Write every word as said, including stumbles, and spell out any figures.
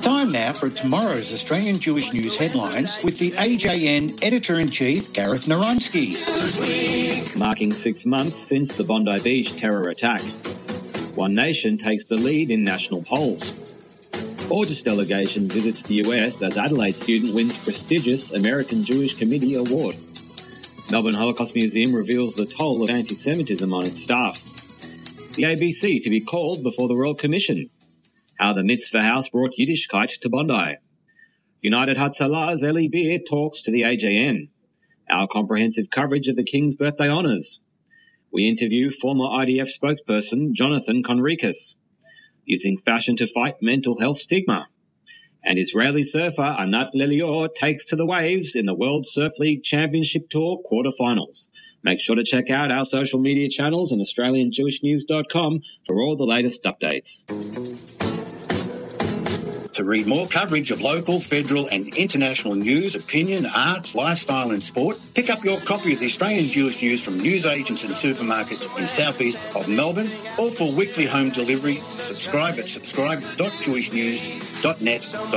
time now for tomorrow's Australian Jewish News headlines with the A J N Editor-in-Chief, Gareth Naronsky. Marking six months since the Bondi Beach terror attack. One Nation takes the lead in national polls. Borges delegation visits the U S as Adelaide student wins prestigious American Jewish Committee Award. Melbourne Holocaust Museum reveals the toll of anti-Semitism on its staff. The A B C to be called before the Royal Commission. How the Mitzvah House brought Yiddishkeit to Bondi. United Hatzalah's Ellie Beer talks to the A J N. Our comprehensive coverage of the King's birthday honours. We interview former I D F spokesperson Jonathan Conricus. Using fashion to fight mental health stigma. And Israeli surfer Anat Lelior takes to the waves in the World Surf League Championship Tour quarterfinals. Make sure to check out our social media channels and Australian Jewish News dot com for all the latest updates. To read more coverage of local, federal and international news, opinion, arts, lifestyle and sport, pick up your copy of the Australian Jewish News from newsagents and supermarkets in southeast of Melbourne, or for weekly home delivery, subscribe at subscribe dot jewish news dot net.